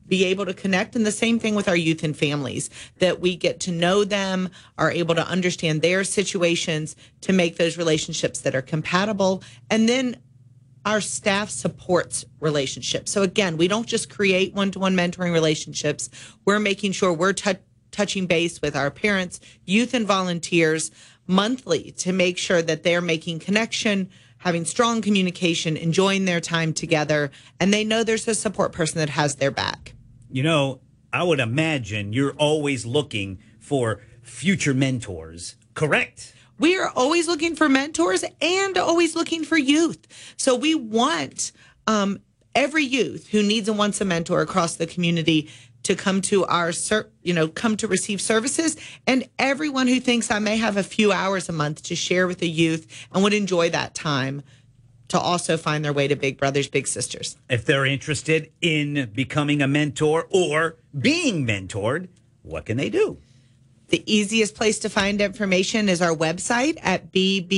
be able to connect. And the same thing with our youth and families, that we get to know them, are able to understand their situations to make those relationships that are compatible. And then our staff supports relationships. So again, we don't just create one-to-one mentoring relationships. We're making sure we're touching base with our parents, youth, and volunteers monthly to make sure that they're making connection, having strong communication, enjoying their time together, and they know there's a support person that has their back. You know, I would imagine you're always looking for future mentors, correct? We are always looking for mentors and always looking for youth. So we want every youth who needs and wants a mentor across the community to come to come to receive services, and everyone who thinks I may have a few hours a month to share with the youth and would enjoy that time to also find their way to Big Brothers Big Sisters. If they're interested in becoming a mentor or being mentored, what can they do? The easiest place to find information is our website at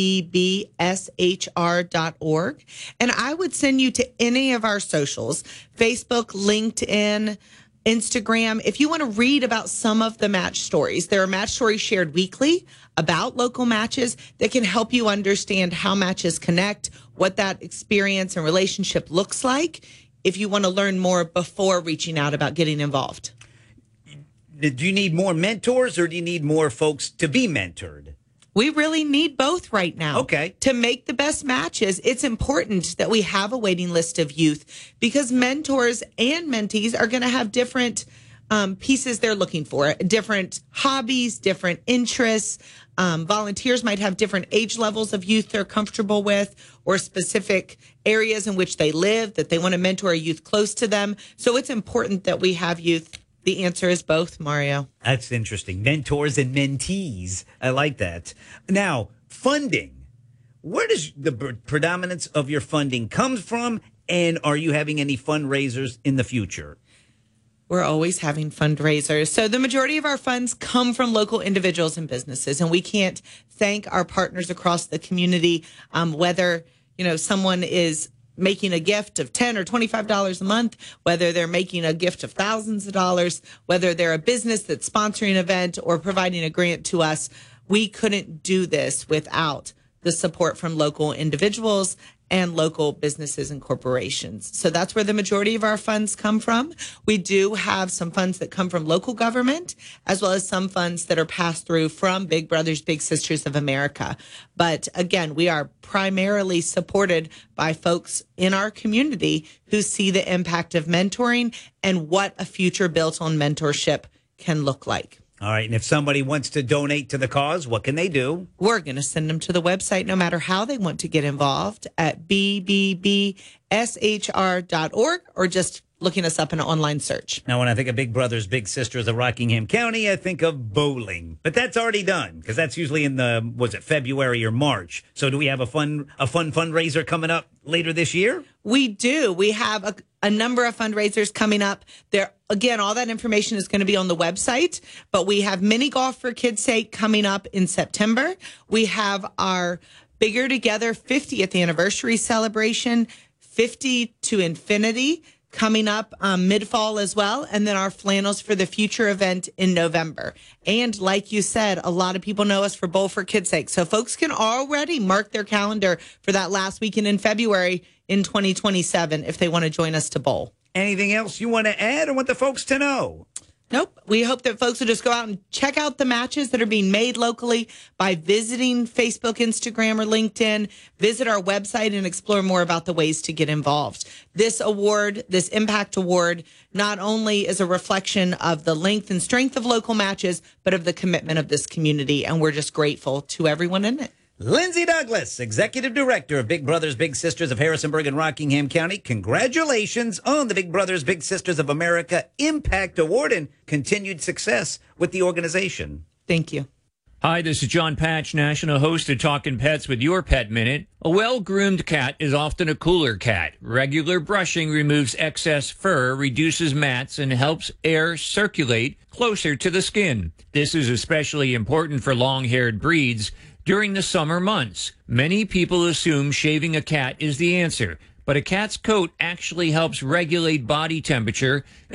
bbbshr.org. And I would send you to any of our socials, Facebook, LinkedIn, Instagram. If you want to read about some of the match stories, there are match stories shared weekly about local matches that can help you understand how matches connect, what that experience and relationship looks like, if you want to learn more before reaching out about getting involved. Do you need more mentors or do you need more folks to be mentored? We really need both right now. Okay. To make the best matches, it's important that we have a waiting list of youth, because mentors and mentees are going to have different pieces they're looking for, different hobbies, different interests. Volunteers might have different age levels of youth they're comfortable with, or specific areas in which they live that they want to mentor a youth close to them. So it's important that we have youth. The answer is both, Mario. That's interesting. Mentors and mentees. I like that. Now, funding. Where does the predominance of your funding come from? And are you having any fundraisers in the future? We're always having fundraisers. So the majority of our funds come from local individuals and businesses, and we can't thank our partners across the community, whether, someone is making a gift of $10 or $25 a month, whether they're making a gift of thousands of dollars, whether they're a business that's sponsoring an event or providing a grant to us. We couldn't do this without the support from local individuals and local businesses and corporations. So that's where the majority of our funds come from. We do have some funds that come from local government, as well as some funds that are passed through from Big Brothers Big Sisters of America. But again, we are primarily supported by folks in our community who see the impact of mentoring and what a future built on mentorship can look like. All right. And if somebody wants to donate to the cause, what can they do? We're going to send them to the website, no matter how they want to get involved, at bbbshr.org, or just looking us up in an online search. Now, when I think of Big Brothers Big Sisters of Rockingham County, I think of bowling. But that's already done, because that's usually in February or March. So do we have a fun fundraiser coming up later this year? We do. We have a number of fundraisers coming up. There, again, all that information is going to be on the website, but we have Mini Golf for Kids' Sake coming up in September. We have our Bigger Together 50th anniversary celebration, 50 to Infinity, coming up mid-fall as well, and then our Flannels for the Future event in November. And like you said, a lot of people know us for Bowl for Kids' Sake, so folks can already mark their calendar for that last weekend in February in 2027 if they want to join us to bowl. Anything else you want to add or want the folks to know? Nope. We hope that folks will just go out and check out the matches that are being made locally by visiting Facebook, Instagram, or LinkedIn. Visit our website and explore more about the ways to get involved. This award, this Impact Award, not only is a reflection of the length and strength of local matches, but of the commitment of this community. And we're just grateful to everyone in it. Lindsay Douglas, Executive Director of Big Brothers Big Sisters of Harrisonburg and Rockingham County. Congratulations on the Big Brothers Big Sisters of America Impact Award and continued success with the organization. Thank you. Hi, this is John Patch, national host of Talking Pets with Your Pet Minute. A well-groomed cat is often a cooler cat. Regular brushing removes excess fur, reduces mats, and helps air circulate closer to the skin. This is especially important for long-haired breeds during the summer months. Many people assume shaving a cat is the answer, but a cat's coat actually helps regulate body temperature